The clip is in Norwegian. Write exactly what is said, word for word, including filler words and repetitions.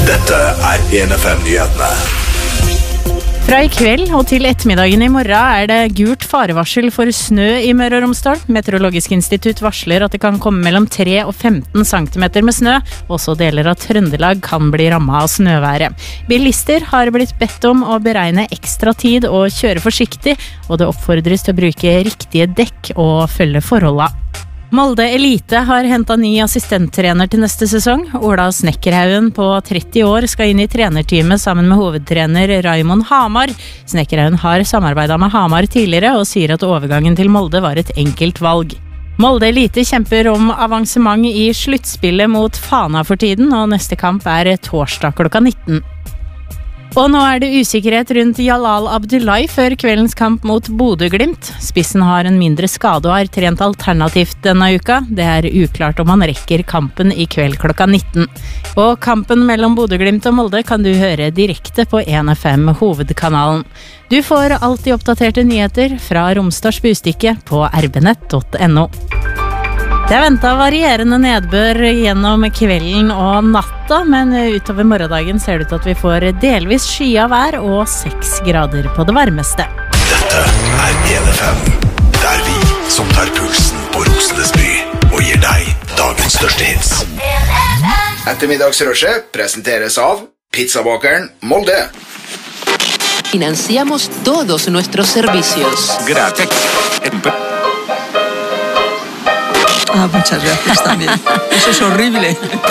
Dette er en F M-nyhetene. Fra i kveld og til ettermiddagen i morgen er det gult farevarsel for snø i Møre og Romsdal. Meteorologisk institutt varsler at det kan komme mellom tre og femten centimeter med snø. Også deler av Trøndelag kan bli rammet av snøværet. Bilister har blitt bedt om å beregne ekstra tid og kjøre forsiktig, og det oppfordres til å bruke riktige dekk og følge forholdene. Molde Elite har hentet ny assistenttrener til neste sesong. Ola Snekkerhaugen på tretti år skal inn i trenerteamet sammen med hovedtrener Raimond Hamar. Snekkerhaugen har samarbeidet med Hamar tidligere og sier at overgangen til Molde var et enkelt valg. Molde Elite kjemper om avansement i sluttspillet mot Fana for tiden, og neste kamp er torsdag klokka nitten. Og nå er det usikkerhet rundt Jalal Abdullahi før kveldens kamp mot Bodø/Glimt. Spissen har en mindre skade og har trent alternativt denne uka. Det er uklart om han rekker kampen i kveld klokka nitten. Og kampen mellom Bodø/Glimt og Molde kan du høre direkte på en F M hovedkanalen. Du får alltid oppdaterte nyheter fra Romsdals Bustikke på r b nett punktum n o. Det er ventet varierende nedbør gjennom kvelden og natta, men utover morgendagen ser det ut til at vi får delvis skyet vær og seks grader på det varmeste. Dette er en F M, der vi som tar pulsen på Rosenes by og gir deg dagens største hits. Ettermiddagsrushet presenteres av Pizzabakeren Molde. Financiamos todos nuestros servicios. Gracias. Ah, muchas gracias también. Eso es horrible.